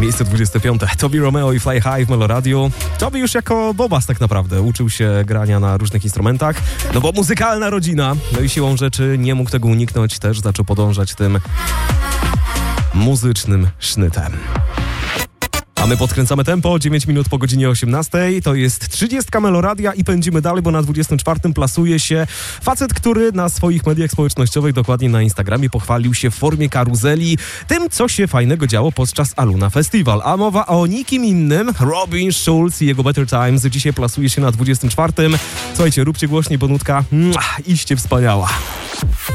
Miejsce 25. Tobi Romeo i Fly High w Meloradiu. Tobi już jako Bobas tak naprawdę uczył się grania na różnych instrumentach, no bo muzykalna rodzina. No i siłą rzeczy nie mógł tego uniknąć, też zaczął podążać tym muzycznym sznytem. A my podkręcamy tempo, 9 minut po godzinie 18. To jest 30 Meloradia i pędzimy dalej, bo na 24 plasuje się facet, który na swoich mediach społecznościowych, dokładnie na Instagramie, pochwalił się w formie karuzeli tym, co się fajnego działo podczas Aluna Festival. A mowa o nikim innym, Robin Schulz i jego Better Times dzisiaj plasuje się na 24. Słuchajcie, róbcie głośniej, bo nutka iście wspaniała.